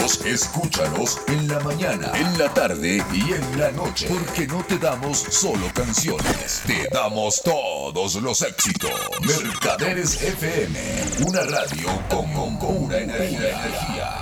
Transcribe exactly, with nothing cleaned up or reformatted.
Escúchalos en la mañana, en la tarde y en la noche. Porque no te damos solo canciones, te damos todos los éxitos. Mercaderes F M, una radio con, con, con una energía.